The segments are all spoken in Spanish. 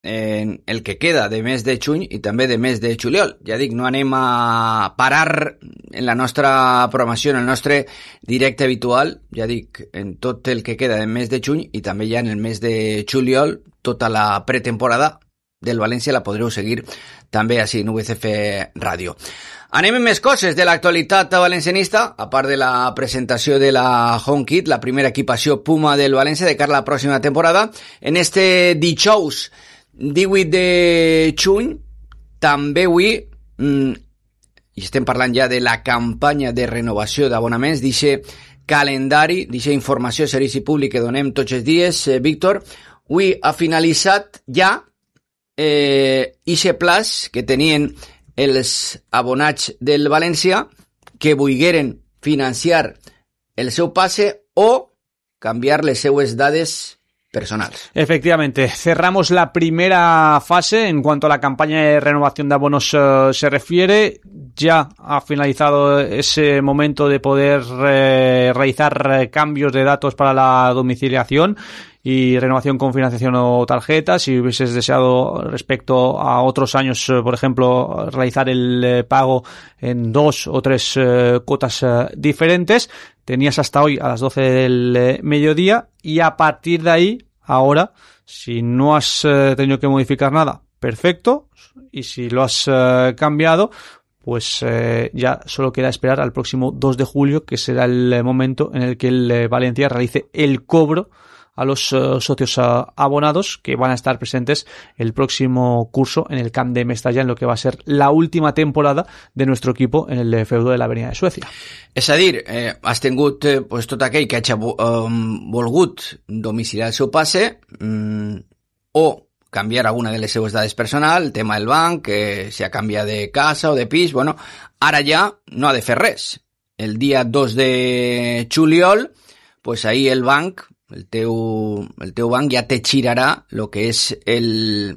en el que queda de mes de juny i també de mes de juliol. Ja dic, no anem a parar en la nostra programació, en el nostre directe habitual, ja dic, en tot el que queda del mes de juny i també ja en el mes de juliol, tota la pretemporada del València la podreu seguir també així en UCF Ràdio. Anem amb més coses de l'actualitat valencianista, a part de la presentació de la Home Kit, la primera equipació Puma del València de cara a la pròxima temporada. En este dijous 18 de juny, també avui, i estem parlant ja de la campanya de renovació d'abonaments, d'aquest calendari, d'aquesta informació, servici públic que donem tots els dies, Víctor, avui ha finalitzat ja ixe plaç que tenien els abonats del València que volgueren financiar el seu passe o canviar les seues dades personales. Efectivamente, cerramos la primera fase en cuanto a la campaña de renovación de abonos se refiere. Ya ha finalizado ese momento de poder realizar cambios de datos para la domiciliación y renovación con financiación o tarjeta. Si hubieses deseado respecto a otros años, por ejemplo, realizar el pago en 2 o 3 cuotas diferentes, tenías hasta hoy a las 12 del mediodía y a partir de ahí, ahora, si no has tenido que modificar nada, perfecto, y si lo has cambiado, pues ya solo queda esperar al próximo 2 de julio, que será el momento en el que el Valencia realice el cobro a los socios abonados que van a estar presentes el próximo curso en el Camp de Mestalla, en lo que va a ser la última temporada de nuestro equipo en el feudo de la Avenida de Suecia. És a dir, has tingut pues, tot aquell que hagi volgut domiciliar el seu passe o canviar alguna de les seues dades personals, el tema del banc, que si ha canviat de casa o de pis, bueno, ara ja no ha de fer res. El dia 2 de juliol, pues ahí el banc, el teu banc ja te girarà el que és el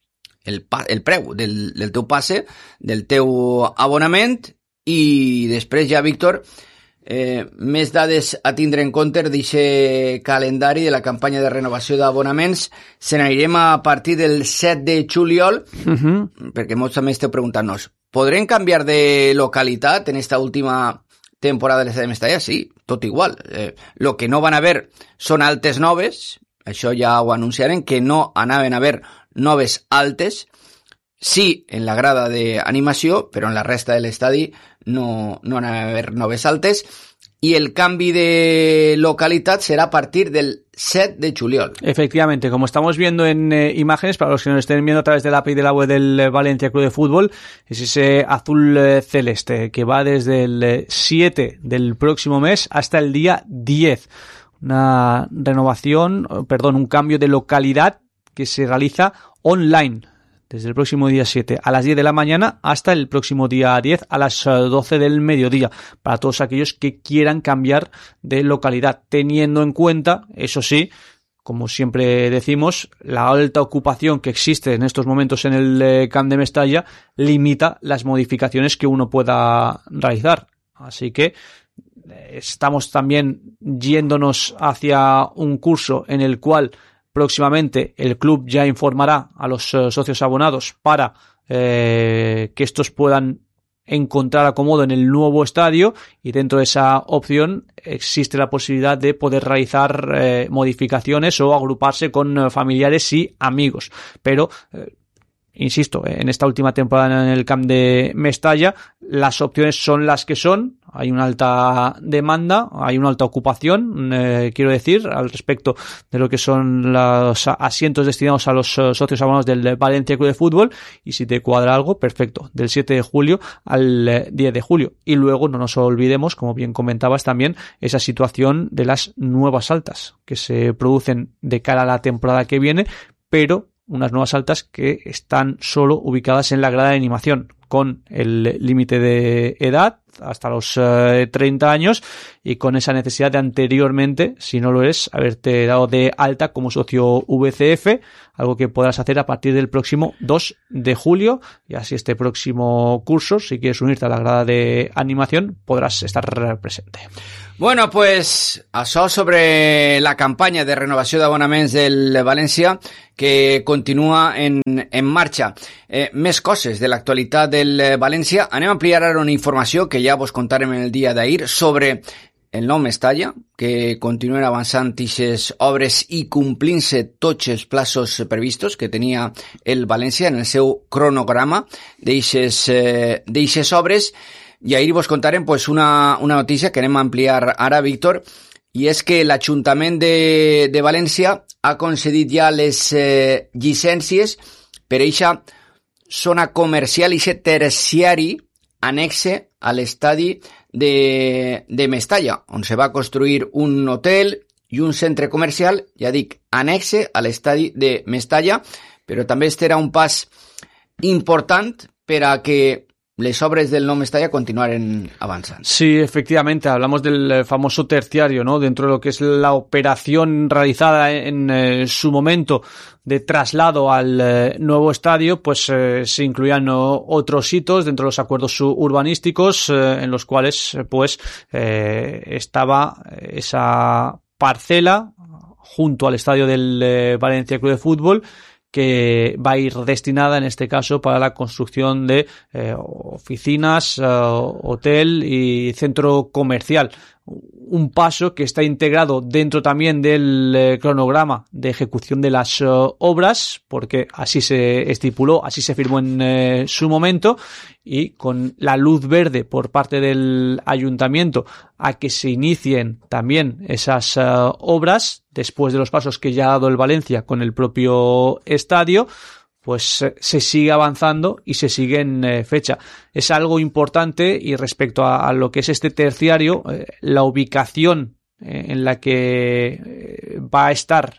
preu del teu passe, del teu abonament, i després ja, Víctor, més dades a tindre en compte d'aquest calendari de la campanya de renovació d'abonaments. Se n'anirem a partir del 7 de juliol, perquè molts també esteu preguntant-nos, podrem canviar de localitat en esta última temporada de l'Estadi de Mestalla? Sí, tot igual. Lo que no van haver són altes noves, això ja ho anunciaren, que no anaven a haver noves altes, sí en la grada d'animació, però en la resta de l'estadi no anaven a haver noves altes, y el canvi de localidad será a partir del 7 de juliol. Efectivamente, como estamos viendo en imágenes, para los que nos estén viendo a través de la API de la web del Valencia Club de Fútbol, es ese azul celeste que va desde el 7 del próximo mes hasta el día 10. Una renovación, un cambio de localidad que se realiza online. Desde el próximo día 7 a las 10 de la mañana hasta el próximo día 10 a las 12 del mediodía, para todos aquellos que quieran cambiar de localidad, teniendo en cuenta, eso sí, como siempre decimos, la alta ocupación que existe en estos momentos en el Camp de Mestalla limita las modificaciones que uno pueda realizar. Así que estamos también yéndonos hacia un curso en el cual próximamente el club ya informará a los socios abonados para que estos puedan encontrar acomodo en el nuevo estadio, y dentro de esa opción existe la posibilidad de poder realizar modificaciones o agruparse con familiares y amigos. Pero insisto, en esta última temporada en el Camp de Mestalla las opciones son las que son. Hay una alta demanda, hay una alta ocupación, quiero decir, al respecto de lo que son los asientos destinados a los socios abonados del Valencia Club de Fútbol, y si te cuadra algo, perfecto, del 7 de julio al 10 de julio. Y luego no nos olvidemos, como bien comentabas también, esa situación de las nuevas altas que se producen de cara a la temporada que viene, pero unas nuevas altas que están solo ubicadas en la grada de animación, con el límite de edad hasta los 30 años, y con esa necesidad de anteriormente, si no lo eres, haberte dado de alta como socio VCF, algo que podrás hacer a partir del próximo 2 de julio, y así este próximo curso, si quieres unirte a la grada de animación, podrás estar presente. Bueno, pues això sobre la campanya de renovació d'abonaments del València, que continua en marxa. Més coses de l'actualitat del València. Anem a ampliar ara una informació que ja vos contarem en el dia d'ahir sobre el nou Mestalla, que continuen avançant aquestes obres i complint-se tots els plaços previstos que tenia el València en el seu cronograma d'eixes obres. I ahir vos contarem pues, una notícia que anem a ampliar ara, Víctor, i és que l'Ajuntament de València ha concedit ja les llicències per a eixa zona comercial i eixe terciari anexe a l'estadi de Mestalla, on se va construir un hotel i un centre comercial, ja dic, anexe a l'estadi de Mestalla, però també este era un pas important per a que les obras del nou Mestalla continuaren avanzando. Sí, efectivamente, hablamos del famoso terciario, ¿no? Dentro de lo que es la operación realizada en su momento de traslado al nuevo estadio, pues se incluían otros hitos dentro de los acuerdos urbanísticos en los cuales pues estaba esa parcela junto al estadio del Valencia Club de Fútbol, que va a ir destinada en este caso para la construcción de oficinas, hotel y centro comercial. Un paso que está integrado dentro también del cronograma de ejecución de las obras, porque así se estipuló, así se firmó en su momento, y con la luz verde por parte del ayuntamiento a que se inicien también esas obras después de los pasos que ya ha dado el Valencia con el propio estadio, pues se sigue avanzando y se sigue en fecha. Es algo importante, y respecto a lo que es este terciario, la ubicación en la que va a estar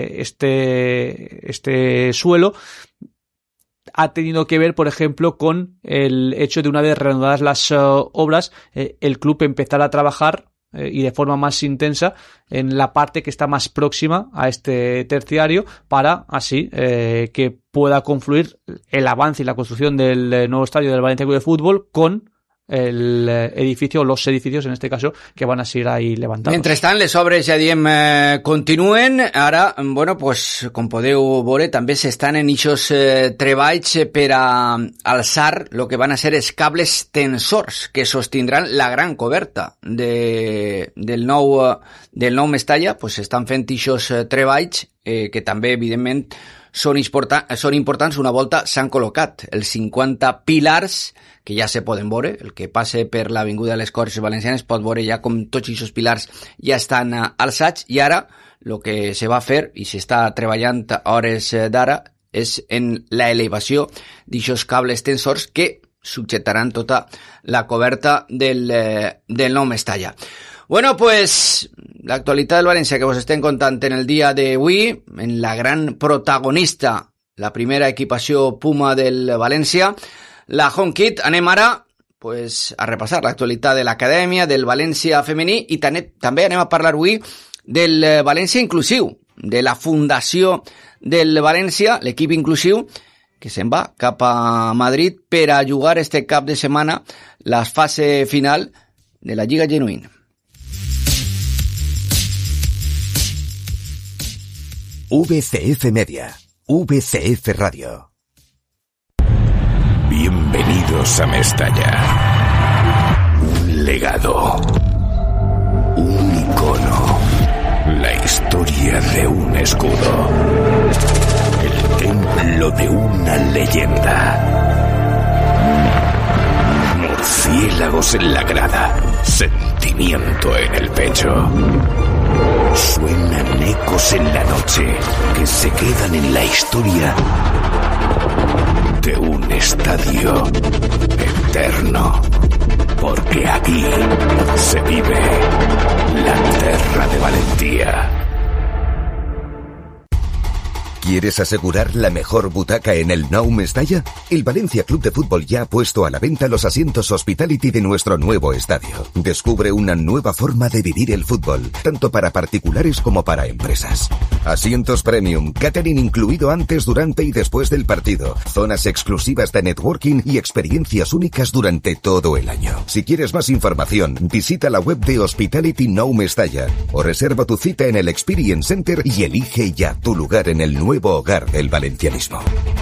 este suelo ha tenido que ver, por ejemplo, con el hecho de, una vez reanudadas las obras, el club empezar a trabajar y de forma más intensa en la parte que está más próxima a este terciario, para así que pueda confluir el avance y la construcción del nuevo estadio del Valencia Club de Fútbol con el edificio, o los edificios en este caso, que van a seguir ahí levantados. Mentrestant, les obres, ja diem, continuen. Ara, bueno, pues, com podeu veure, també s'estan en ixos treballs per a alçar lo que van a ser els cables tensors que sostindran la gran coberta del nou Mestalla. Pues s'estan fent ixos treballs que també, evidentment, són importants. Una volta s'han col·locat els 50 pilars que ja se poden veure. El que passe per l'avinguda de les Corts Valencianes pot veure ja com tots aquests pilars ja estan alçats, i ara el que se va fer i s'està treballant a hores d'ara és en la elevació d'aquests cables tensors que subjetaran tota la coberta del nou Mestalla. Bueno, pues la actualitat del València que vos estem contant en el dia d'avui, en la gran protagonista, la primera equipació Puma del València, la Home Kit. Anem ara pues, a repassar l'actualitat de l'acadèmia, del València femení, i també anem a parlar avui del València inclusiu, de la fundació del València, l'equip inclusiu, que se'n va cap a Madrid per a jugar este cap de setmana la fase final de la Lliga Genuïna. VCF Media, VCF Radio. Bienvenidos a Mestalla. Un legado. Un icono. La historia de un escudo. El templo de una leyenda. Murciélagos en la grada. Sentimiento en el pecho. Suenan ecos en la noche que se quedan en la historia de un estadio eterno, porque aquí se vive la terra de valentía. ¿Quieres asegurar la mejor butaca en el Nou Mestalla? El Valencia Club de Fútbol ya ha puesto a la venta los asientos Hospitality de nuestro nuevo estadio. Descubre una nueva forma de vivir el fútbol, tanto para particulares como para empresas. Asientos premium, catering incluido antes, durante y después del partido, zonas exclusivas de networking y experiencias únicas durante todo el año. Si quieres más información, visita la web de Hospitality Nou Mestalla o reserva tu cita en el Experience Center y elige ya tu lugar en el nuevo nuevo hogar del valencianismo.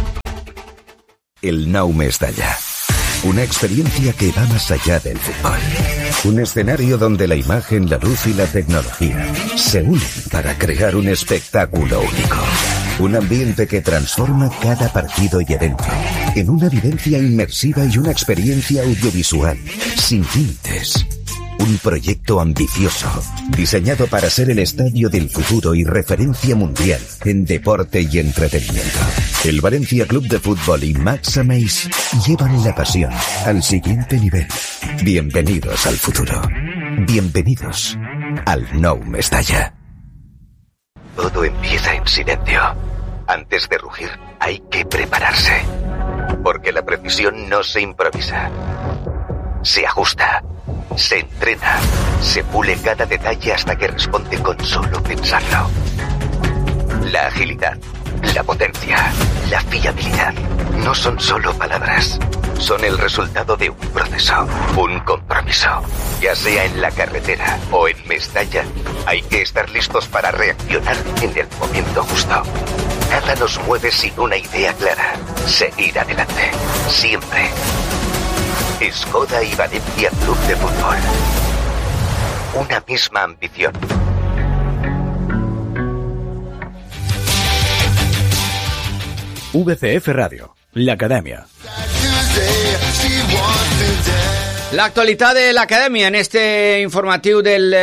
El Nou Mestalla. Una experiencia que va más allá del fútbol. Un escenario donde la imagen, la luz y la tecnología se unen para crear un espectáculo único. Un ambiente que transforma cada partido y evento en una vivencia inmersiva y una experiencia audiovisual sin límites. Un proyecto ambicioso, diseñado para ser el estadio del futuro y referencia mundial en deporte y entretenimiento. El Valencia Club de Fútbol y Max Ameis llevan la pasión al siguiente nivel. Bienvenidos al futuro. Bienvenidos al Nou Mestalla. Todo empieza en silencio. Antes de rugir, hay que prepararse. Porque la precisión no se improvisa. Se ajusta. Se entrena, se pule cada detalle hasta que responde con solo pensarlo. La agilidad, la potencia, la fiabilidad no son solo palabras. Son el resultado de un proceso, un compromiso. Ya sea en la carretera o en Mestalla, hay que estar listos para reaccionar en el momento justo. Nada nos mueve sin una idea clara. Seguir adelante, siempre. Skoda y Valencia Club de Fútbol. Una misma ambición. VCF Radio, la Academia. L'actualitat de l'Acadèmia en este informatiu del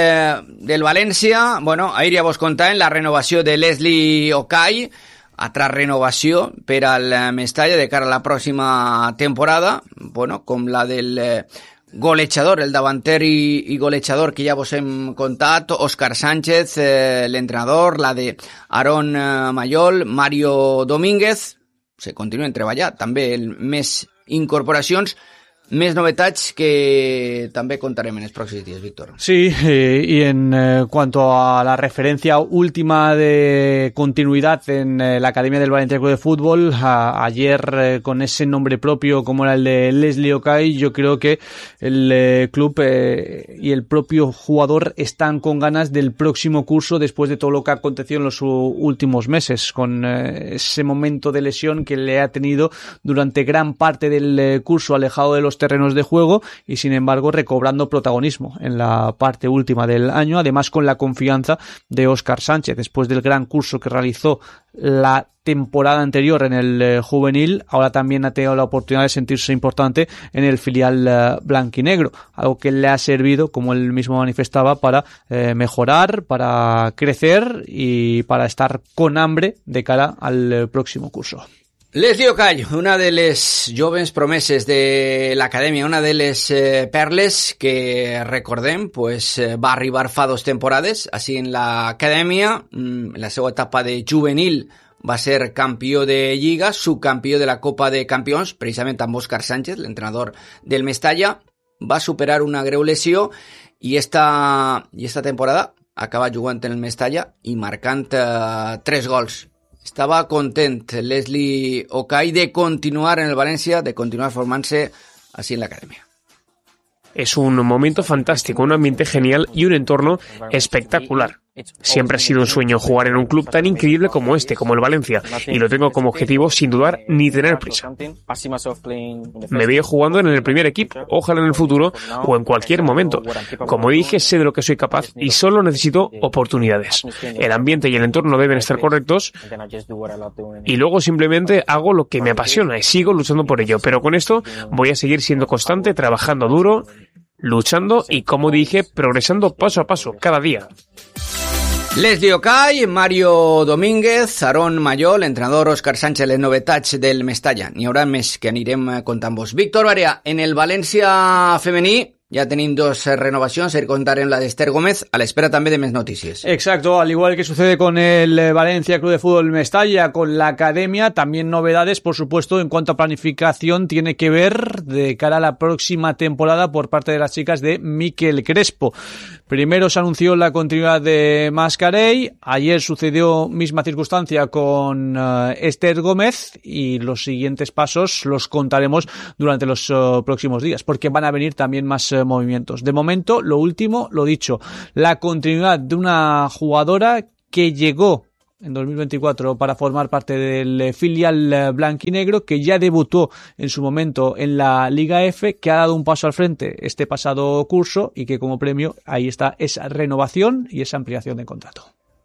València. Bueno, ahir ja vos contàvem la renovació de Leslie Okai, altra renovació per al Mestalla de cara a la pròxima temporada, bueno, com la del golejador, el davanter i golejador que ja vos hem contat, Òscar Sánchez, l'entrenador, la de Aarón Mayol, Mario Domínguez. Se continuen treballant també més incorporacions, més novetats que també contarem en els pròxims días, Víctor. Sí, y en cuanto a la referencia última de continuidad en la Academia del Valencia Club de Fútbol, ayer con ese nombre propio como era el de Leslie Okai, yo creo que el club y el propio jugador están con ganas del próximo curso después de todo lo que ha acontecido en los últimos meses, con ese momento de lesión que le ha tenido durante gran parte del curso alejado de los terrenos de juego y sin embargo recobrando protagonismo en la parte última del año, además con la confianza de Òscar Sánchez después del gran curso que realizó la temporada anterior en el juvenil. Ahora también ha tenido la oportunidad de sentirse importante en el filial blanquinegro, algo que le ha servido, como él mismo manifestaba, para mejorar, para crecer y para estar con hambre de cara al próximo curso. Leslie Okai, una de les joves promeses de l'acadèmia, una de les perles que, recordem, pues, va arribar fa 2 temporades així en l'acadèmia. En la seva etapa de juvenil va ser campió de Lliga, subcampió de la Copa de Campions, precisament amb Òscar Sánchez, l'entrenador del Mestalla. Va superar una greu lesió i esta temporada acaba jugant en el Mestalla i marcant 3 gols. Estaba content Leslie Okai de continuar en el Valencia, de continuar formándose así en la academia. Es un momento fantástico, un ambiente genial y un entorno espectacular. Siempre ha sido un sueño jugar en un club tan increíble como este, como el Valencia, y lo tengo como objetivo sin dudar ni tener prisa. Me veo jugando en el primer equipo, ojalá en el futuro o en cualquier momento. Como dije, sé de lo que soy capaz y solo necesito oportunidades. El ambiente y el entorno deben estar correctos y luego simplemente hago lo que me apasiona y sigo luchando por ello. Pero con esto voy a seguir siendo constante, trabajando duro, luchando y, como dije, progresando paso a paso, cada día. Leslie Okai, Mario Domínguez, Aarón Mayol, entrenador Òscar Sánchez, les novetats del Mestalla. N'hi haurà més que anirem contant-vos. Víctor Barea, en el València femení ya tenim 2 renovacions, contarem la de Esther Gómez, a l'espera també de més notícies. Exacto, al igual que sucede con el Valencia Club de Fútbol Mestalla, con la academia, también novedades, por supuesto, en cuanto a planificación tiene que ver de cara a la próxima temporada por parte de las chicas de Miquel Crespo. Primero se anunció la continuidad de Mascarell, ayer sucedió misma circunstancia con Esther Gómez y los siguientes pasos los contaremos durante los próximos días, porque van a venir también más movimientos. De momento, lo último, lo dicho, la continuidad de una jugadora que llegó en 2024 para formar parte del filial blanquinegro, que ya debutó en su momento en la Liga F, que ha dado un paso al frente este pasado curso y que como premio ahí está esa renovación y esa ampliación de contrato.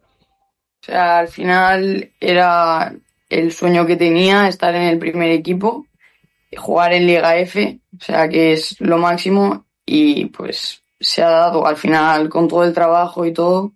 O sea, al final era el sueño que tenía, estar en el primer equipo, jugar en Liga F, o sea que es lo máximo y pues se ha dado al final con todo el trabajo y todo,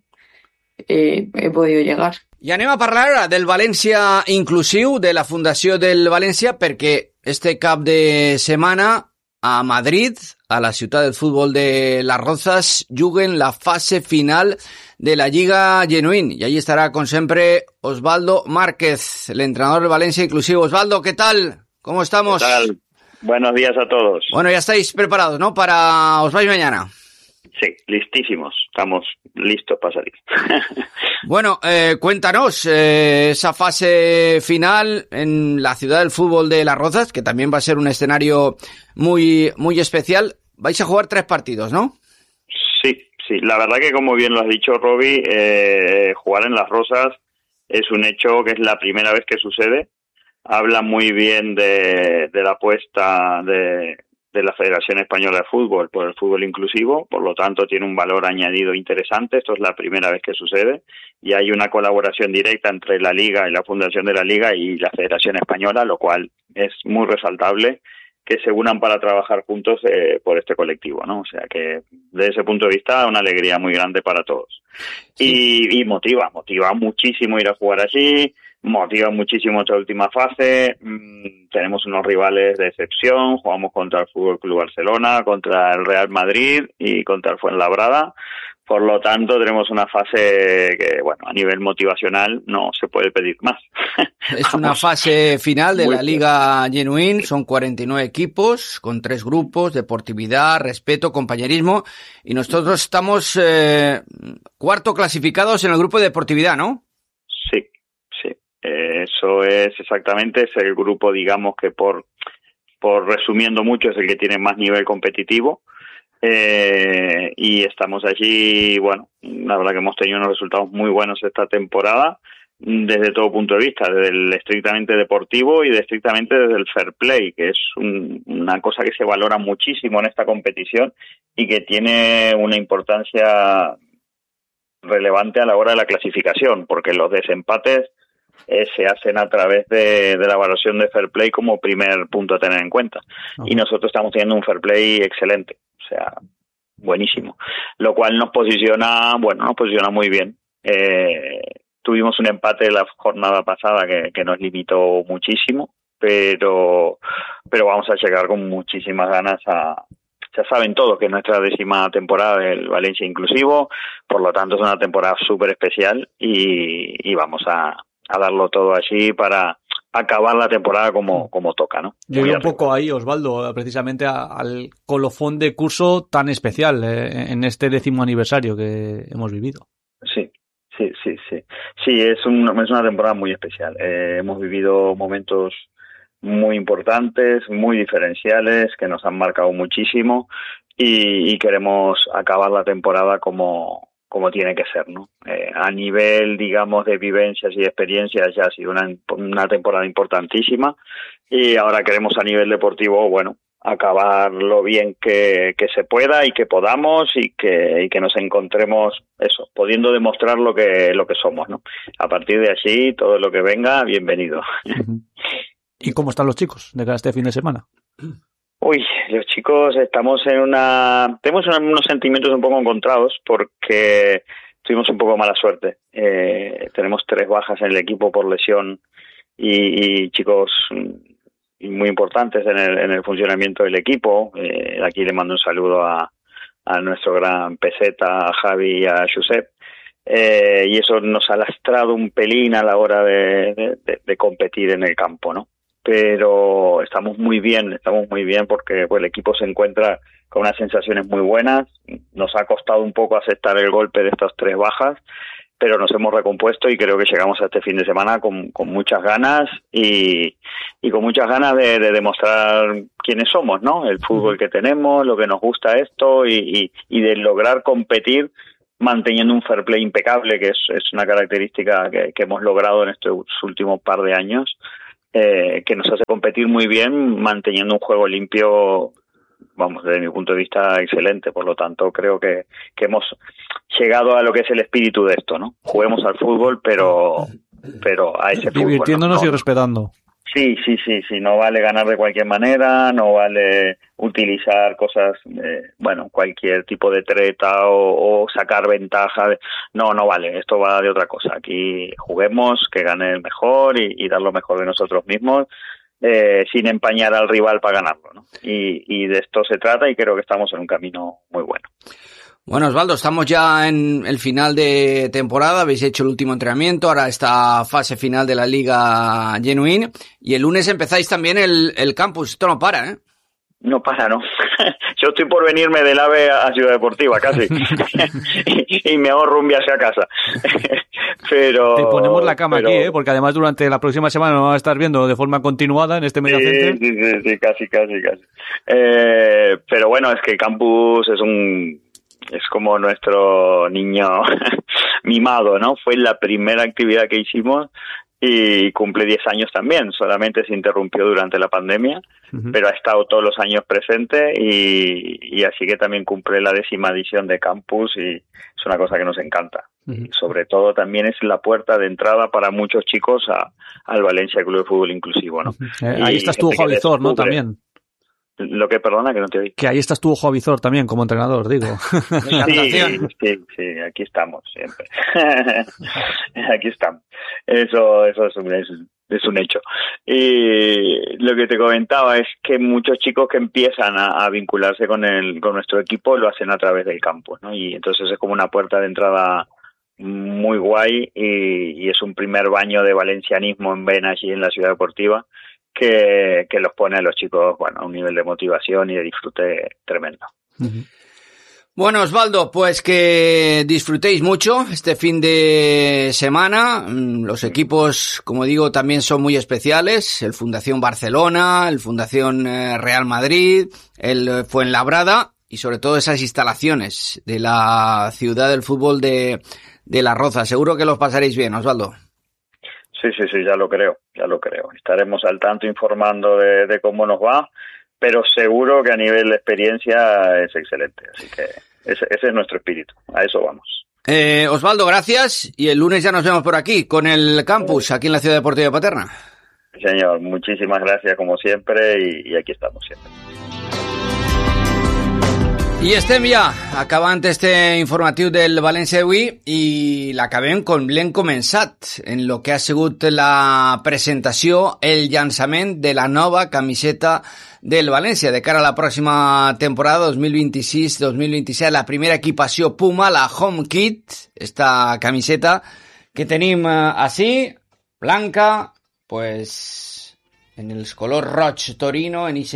he podido llegar. I anem a parlar ara del València Inclusiu, de la Fundació del València, perquè este cap de setmana a Madrid, a la ciutat del futbol de Las Rozas, juguen la fase final de la Lliga Genuín. Y allí estará, con siempre, Osvaldo Márquez, el entrenador del València Inclusiu. Osvaldo, ¿qué tal? ¿Cómo estamos? ¿Qué tal? Buenos días a todos. Bueno, ya estáis preparados, ¿no? Para os vais mañana. Sí, listísimos. Estamos listos para salir. Bueno, cuéntanos esa fase final en la ciudad del fútbol de Las Rozas, que también va a ser un escenario muy especial. Vais a jugar 3 partidos, ¿no? Sí. La verdad que, como bien lo has dicho, Roby, jugar en Las Rozas es un hecho que es la primera vez que sucede. Habla muy bien de la apuesta de la Federación Española de Fútbol por el fútbol inclusivo, por lo tanto tiene un valor añadido interesante. Esto es la primera vez que sucede y hay una colaboración directa entre la Liga y la Fundación de la Liga y la Federación Española, lo cual es muy resaltable que se unan para trabajar juntos por este colectivo, ¿no? O sea que desde ese punto de vista una alegría muy grande para todos. Sí. Y motiva muchísimo ir a jugar allí, motiva muchísimo esta última fase. Tenemos unos rivales de excepción, jugamos contra el Fútbol Club Barcelona, contra el Real Madrid y contra el Fuenlabrada. Por lo tanto, tenemos una fase que, bueno, a nivel motivacional no se puede pedir más. Es una fase final de la Liga Genuín, son 49 equipos con 3 grupos, deportividad, respeto, compañerismo, y nosotros estamos cuarto clasificados en el grupo de deportividad, ¿no? Sí. Eso es exactamente, es el grupo, digamos, que por resumiendo mucho, es el que tiene más nivel competitivo. Y estamos allí, bueno, la verdad que hemos tenido unos resultados muy buenos esta temporada desde todo punto de vista, desde el estrictamente deportivo y estrictamente desde el fair play, que es una cosa que se valora muchísimo en esta competición y que tiene una importancia relevante a la hora de la clasificación, porque los desempates se hacen a través de la evaluación de fair play como primer punto a tener en cuenta. Y nosotros estamos teniendo un fair play excelente, o sea, buenísimo, lo cual nos posiciona muy bien. Tuvimos un empate la jornada pasada que nos limitó muchísimo, pero vamos a llegar con muchísimas ganas ya saben todos que es nuestra 10ª temporada del Valencia Inclusivo, por lo tanto es una temporada súper especial y vamos a darlo todo allí para acabar la temporada como toca, ¿no? Yo iba un poco ahí, Osvaldo, precisamente al colofón de curso tan especial en este 10º aniversario que hemos vivido. Sí, es una temporada muy especial. Hemos vivido momentos muy importantes, muy diferenciales, que nos han marcado muchísimo y queremos acabar la temporada como tiene que ser, ¿no? A nivel, digamos, de vivencias y experiencias ya ha sido una temporada importantísima y ahora queremos a nivel deportivo, bueno, acabar lo bien que se pueda y que podamos y que nos encontremos eso, pudiendo demostrar lo que somos, ¿no? A partir de allí, todo lo que venga, bienvenido. ¿Y cómo están los chicos de cara a este fin de semana? Uy, los chicos tenemos unos sentimientos un poco encontrados porque tuvimos un poco mala suerte. Tenemos 3 bajas en el equipo por lesión y chicos muy importantes en el funcionamiento del equipo. Aquí le mando un saludo a nuestro gran peseta, a Javi y a Josep. Y eso nos ha lastrado un pelín a la hora de competir en el campo, ¿no? Pero estamos muy bien porque pues, el equipo se encuentra con unas sensaciones muy buenas. Nos ha costado un poco aceptar el golpe de estas 3 bajas, pero nos hemos recompuesto y creo que llegamos a este fin de semana con muchas ganas y con muchas ganas de demostrar quiénes somos, ¿no? El fútbol que tenemos, lo que nos gusta esto y de lograr competir manteniendo un fair play impecable, que es una característica que hemos logrado en estos últimos par de años, que nos hace competir muy bien, manteniendo un juego limpio, vamos, desde mi punto de vista, excelente. Por lo tanto, creo que hemos llegado a lo que es el espíritu de esto, ¿no? Juguemos al fútbol, pero a ese fútbol. Divirtiéndonos y respetando. Sí, no vale ganar de cualquier manera, no vale utilizar cosas, cualquier tipo de treta o sacar ventaja. No vale, esto va de otra cosa. Aquí juguemos, que gane el mejor y dar lo mejor de nosotros mismos, sin empañar al rival para ganarlo, ¿no? Y de esto se trata, y creo que estamos en un camino muy bueno. Bueno, Osvaldo, estamos ya en el final de temporada, habéis hecho el último entrenamiento, ahora esta fase final de la Liga Genuine, y el lunes empezáis también el campus. Esto no para, ¿eh? No para, no. Yo estoy por venirme del AVE a Ciudad Deportiva, casi. y me ahorro un viaje a casa. Pero te ponemos la cama aquí, porque además durante la próxima semana nos vas a estar viendo de forma continuada en este media center. Sí, casi. Pero bueno, es que el campus es como nuestro niño mimado, ¿no? Fue la primera actividad que hicimos y cumple 10 años también. Solamente se interrumpió durante la pandemia, pero ha estado todos los años presente y así que también cumple la 10ª edición de Campus, y es una cosa que nos encanta. Y sobre todo también es la puerta de entrada para muchos chicos al Valencia Club de Fútbol Inclusivo, ¿no? Ahí estás tú, Javi Zor, ¿no? También. Lo que, perdona, que no te oí. Que ahí estás tú, Javi Zor, también, como entrenador, digo. Sí, aquí estamos siempre. Aquí estamos. Eso es un hecho. Y lo que te comentaba es que muchos chicos que empiezan a vincularse con nuestro equipo lo hacen a través del campo, ¿no? Y entonces es como una puerta de entrada muy guay, y es un primer baño de valencianismo en vena allí en la Ciudad Deportiva, que los pone a los chicos, a un nivel de motivación y de disfrute tremendo. Bueno, Osvaldo, pues que disfrutéis mucho este fin de semana. Los equipos, como digo, también son muy especiales. El Fundación Barcelona, el Fundación Real Madrid, el Fuenlabrada, y sobre todo esas instalaciones de la ciudad del fútbol de La Roza. Seguro que los pasaréis bien, Osvaldo. Sí, ya lo creo. Estaremos al tanto informando de cómo nos va, pero seguro que a nivel de experiencia es excelente. Así que ese es nuestro espíritu, a eso vamos. Osvaldo, gracias, y el lunes ya nos vemos por aquí con el campus, aquí en la Ciudad Deportiva de Paterna. Señor, muchísimas gracias como siempre, y aquí estamos siempre. I estem ja acabant este informatiu del València d'avui, i l'acabem com l'hem començat, en lo que ha sigut la presentació, el llançament de la nova camiseta del València de cara a la pròxima temporada 2026-2027, la primera equipació Puma, la Home Kit, esta camiseta que tenim així, blanca, pues en els colors roig Torino, en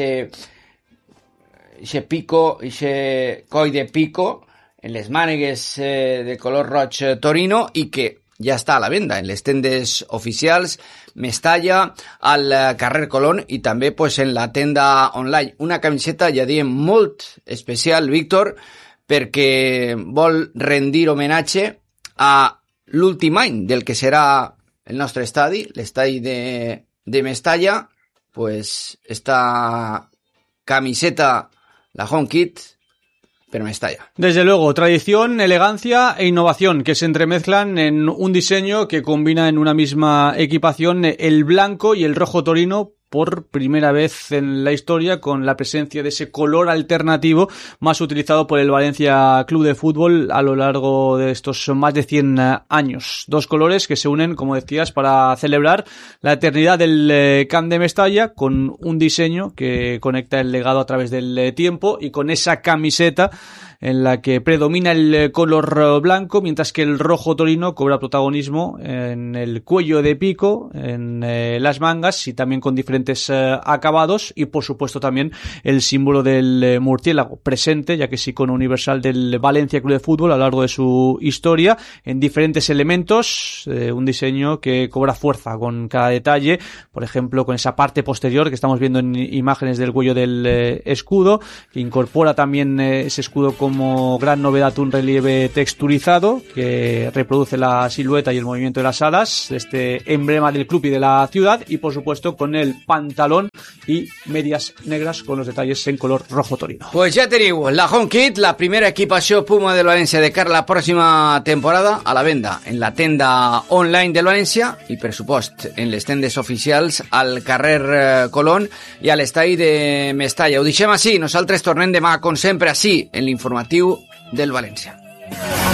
ese pico, ese coll de pico, en les mànegues de color roig Torino, i que ja està a la venda en les tendes oficials Mestalla, al carrer Colón, i també pues, en la tenda online. Una camiseta, ja diem, molt especial, Víctor, perquè vol rendir homenatge a l'últim any del que serà el nostre estadi, l'estadi de Mestalla. Pues esta camiseta, la Home Kit, pero Mestalla. Desde luego, tradición, elegancia e innovación que se entremezclan en un diseño que combina en una misma equipación el blanco y el rojo Torino, por primera vez en la historia, con la presencia de ese color alternativo más utilizado por el Valencia Club de Fútbol a lo largo de estos más de 100 años. Dos colores que se unen, como decías, para celebrar la eternidad del Camp de Mestalla, con un diseño que conecta el legado a través del tiempo, y con esa camiseta en la que predomina el color blanco, mientras que el rojo Torino cobra protagonismo en el cuello de pico, en las mangas, y también con diferentes acabados, y por supuesto también el símbolo del murciélago presente, ya que es icono universal del Valencia Club de Fútbol a lo largo de su historia, en diferentes elementos, un diseño que cobra fuerza con cada detalle, por ejemplo con esa parte posterior que estamos viendo en imágenes del cuello del escudo, que incorpora también ese escudo con como gran novedad un relieve texturizado que reproduce la silueta y el movimiento de las alas, este emblema del club y de la ciudad, y por supuesto con el pantalón y medias negras con los detalles en color rojo torino. Pues ja teniu la Home Kit, la primera equipació Puma del València de cara a la pròxima temporada, a la venda en la tenda online del València i, per supost, en les tendes oficials al carrer Colón i a l'estadi de Mestalla. Ho deixem així, nosaltres tornem demà, com sempre, així, en l'informatiu del València.